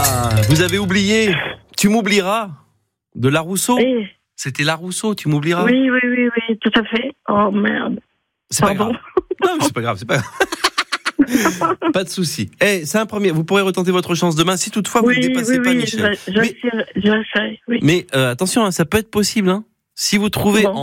vous avez oublié. Tu m'oublieras de La Rousseau. Oui. C'était La Rousseau, tu m'oublieras. Oui, tout à fait. Oh merde. C'est pas Pardon. grave. Non, mais c'est pas grave. Pas de souci. C'est un premier. Vous pourrez retenter votre chance demain si toutefois vous ne dépassez pas Michel. Je sais, oui. Mais attention, ça peut être possible. Si vous trouvez